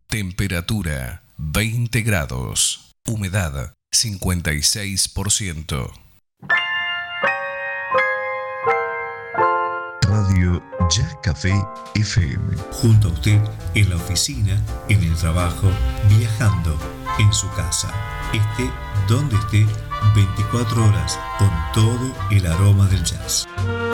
Temperatura 20 grados. Humedad 56%. Radio Jazz Café FM. Junto a usted en la oficina, en el trabajo, viajando, en su casa. Esté donde esté, 24 horas con todo el aroma del jazz.